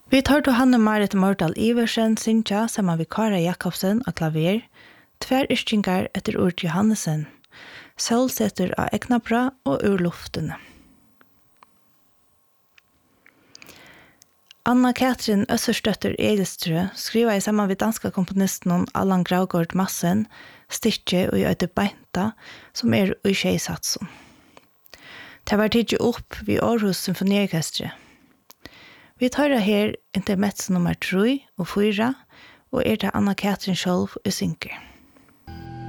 Vi tar til Hanne Marit Mordal Iversen Sintja sammen med Kara Jakobsen av klaver, tver yrkingar etter Urt Johannesen, solsetter av Eknabra og ur luftene. Anna-Katrin Øsserstøtter Edelstrø skriver i sammen med danska komponisten Allan Graugård Massen Stitche og Øyde Beinta, som i Tjejsatsen. Det var tidlig opp ved Aarhus Symfoniorkestre. Vi tar her intermezzo nummer 3 og 4, og det Anna-Katrin selv i synker.